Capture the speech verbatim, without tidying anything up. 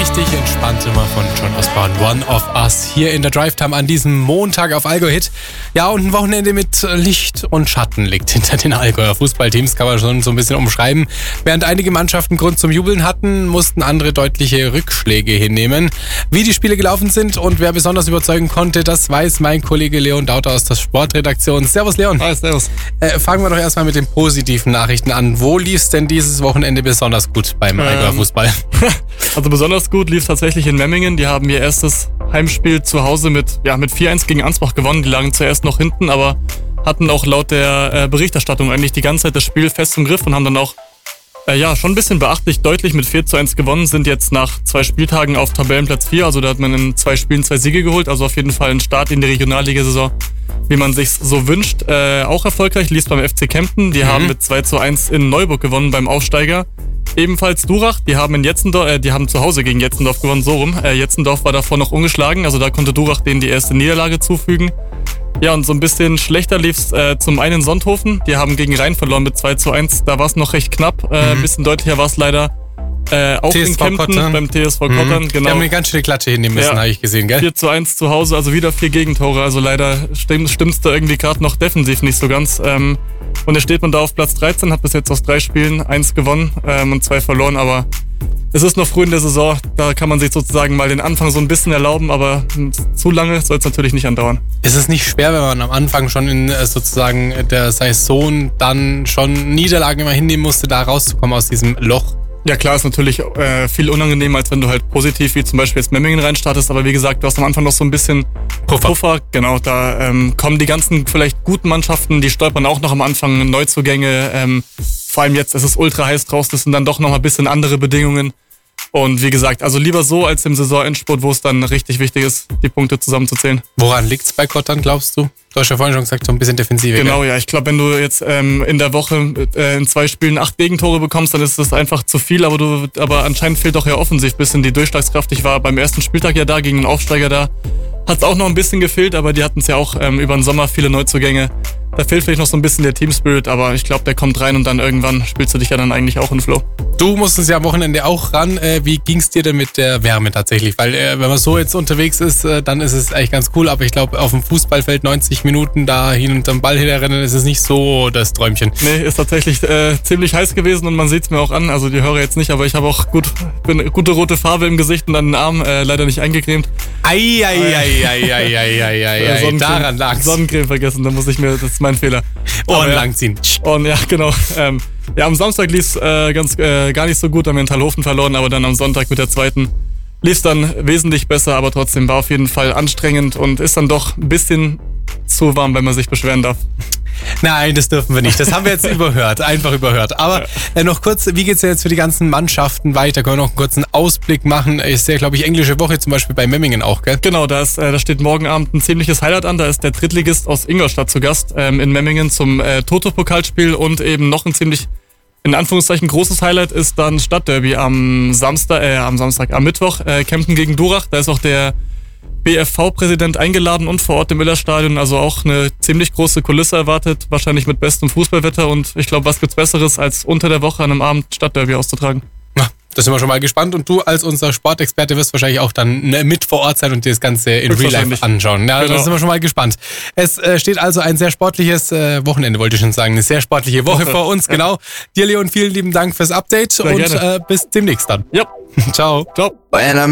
richtig entspannt immer von John Osborne, One of Us, hier in der Drive Time an diesem Montag auf Allgäu Hit. Ja, und ein Wochenende mit Licht und Schatten liegt hinter den Allgäuer Fußballteams, kann man schon so ein bisschen umschreiben. Während einige Mannschaften Grund zum Jubeln hatten, mussten andere deutliche Rückschläge hinnehmen. Wie die Spiele gelaufen sind und wer besonders überzeugen konnte, das weiß mein Kollege Leon Dauter aus der Sportredaktion. Servus Leon. Hi, servus. Äh, fangen wir doch erstmal mit den positiven Nachrichten an. Wo lief es denn dieses Wochenende besonders gut beim ähm, Allgäuer Fußball? Also besonders gut lief es tatsächlich in Memmingen. Die haben ihr erstes Heimspiel zu Hause mit, ja, mit vier eins gegen Ansbach gewonnen. Die lagen zuerst noch hinten, aber hatten auch laut der äh, Berichterstattung eigentlich die ganze Zeit das Spiel fest im Griff und haben dann auch äh, ja, schon ein bisschen beachtlich deutlich mit vier zu eins gewonnen, sind jetzt nach zwei Spieltagen auf Tabellenplatz vier. Also da hat man in zwei Spielen zwei Siege geholt. Also auf jeden Fall ein Start in die Regionalligasaison, wie man sich's so wünscht. Äh, auch erfolgreich lief es beim F C Kempten. Die mhm. haben mit zwei zu eins in Neuburg gewonnen beim Aufsteiger. Ebenfalls Durach, die haben in Jetzendorf, äh, die haben zu Hause gegen Jetzendorf gewonnen, so rum. Äh, Jetzendorf war davor noch ungeschlagen, also da konnte Durach denen die erste Niederlage zufügen. Ja, und so ein bisschen schlechter lief's äh, zum einen in Sonthofen. Die haben gegen Rhein verloren mit zwei zu eins. Da war es noch recht knapp. Äh, ein mhm. bisschen deutlicher war es leider äh, auch T S V in Kempten Kottern. beim T S V Kottern. Mhm. Genau. Die haben eine ganz schöne Klatsche hinnehmen müssen, ja. Habe ich gesehen, gell? vier zu eins zu Hause, also wieder vier Gegentore. Also leider stimmt es da irgendwie gerade noch defensiv nicht so ganz. Ähm, und jetzt steht man da auf Platz dreizehn, hat bis jetzt aus drei Spielen eins gewonnen ähm, und zwei verloren. Aber es ist noch früh in der Saison, da kann man sich sozusagen mal den Anfang so ein bisschen erlauben, aber zu lange soll es natürlich nicht andauern. Ist es nicht schwer, wenn man am Anfang schon in sozusagen der Saison dann schon Niederlagen immer hinnehmen musste, da rauszukommen aus diesem Loch? Ja klar, ist natürlich äh, viel unangenehmer, als wenn du halt positiv, wie zum Beispiel jetzt Memmingen reinstartest, aber wie gesagt, du hast am Anfang noch so ein bisschen Puffer. Puffer. Genau, da ähm, kommen die ganzen vielleicht guten Mannschaften, die stolpern auch noch am Anfang, Neuzugänge, ähm, vor allem jetzt, es ist ultra heiß draußen, das sind dann doch noch mal ein bisschen andere Bedingungen. Und wie gesagt, also lieber so als im Saisonendspurt, wo es dann richtig wichtig ist, die Punkte zusammenzuzählen. Woran liegt's bei Kottern, glaubst du? Du hast ja vorhin schon gesagt, so ein bisschen Defensive. Genau, gell? Ja. Ich glaube, wenn du jetzt ähm, in der Woche äh, in zwei Spielen acht Gegentore bekommst, dann ist das einfach zu viel. Aber du, aber anscheinend fehlt doch ja offensiv ein bisschen die Durchschlagskraft. Ich war beim ersten Spieltag ja da, gegen den Aufsteiger da. Hat es auch noch ein bisschen gefehlt, aber die hatten es ja auch ähm, über den Sommer viele Neuzugänge. Da fehlt vielleicht noch so ein bisschen der Teamspirit, aber ich glaube, der kommt rein und dann irgendwann spielst du dich ja dann eigentlich auch in Flow. Du musstest ja am Wochenende auch ran. Äh, wie ging's dir denn mit der Wärme tatsächlich? Weil äh, wenn man so jetzt unterwegs ist, äh, dann ist es eigentlich ganz cool. Aber ich glaube, auf dem Fußballfeld neunzig Minuten da hin und am Ball hinterrennen, ist es nicht so das Träumchen. Nee, ist tatsächlich äh, ziemlich heiß gewesen und man sieht's mir auch an. Also die Hörer jetzt nicht, aber ich habe auch gut, bin, gute rote Farbe im Gesicht und an den Arm, äh, leider nicht eingecremt. Ei, ei, ei, ei, ei, ei, ei, ei, ei. Daran lag's. Sonnencreme vergessen, da muss ich mir, das ist mein Fehler. Ohren ja, langziehen. Und ja, genau. Ähm, ja, am Samstag lief's äh, ganz äh, gar nicht so gut, haben wir in Talhofen verloren, aber dann am Sonntag mit der zweiten lief's dann wesentlich besser, aber trotzdem war auf jeden Fall anstrengend und ist dann doch ein bisschen zu warm, wenn man sich beschweren darf. Nein, das dürfen wir nicht. Das haben wir jetzt überhört, einfach überhört. Aber äh, noch kurz, wie geht's denn jetzt für die ganzen Mannschaften weiter? Können wir noch einen kurzen Ausblick machen? Ist ja, glaube ich, englische Woche zum Beispiel bei Memmingen auch, gell? Genau, da, ist, äh, da steht morgen Abend ein ziemliches Highlight an. Da ist der Drittligist aus Ingolstadt zu Gast ähm, in Memmingen zum äh, Toto-Pokalspiel und eben noch ein ziemlich, in Anführungszeichen, großes Highlight ist dann Stadtderby am Samstag, äh, am Samstag, am Mittwoch, äh, Kempten gegen Durach. Da ist auch der B F V-Präsident eingeladen und vor Ort im Müllerstadion, also auch eine ziemlich große Kulisse erwartet, wahrscheinlich mit bestem Fußballwetter und ich glaube, was gibt's Besseres, als unter der Woche an einem Abend Stadtderby auszutragen. Na, das sind wir schon mal gespannt und du als unser Sportexperte wirst wahrscheinlich auch dann mit vor Ort sein und dir das Ganze in Real Life anschauen. Ja, genau. Da sind wir schon mal gespannt. Es äh, steht also ein sehr sportliches äh, Wochenende, wollte ich schon sagen, eine sehr sportliche Woche vor uns, genau. Ja. Dir, Leon, vielen lieben Dank fürs Update sehr und äh, bis demnächst dann. Ja. Ciao. Ciao.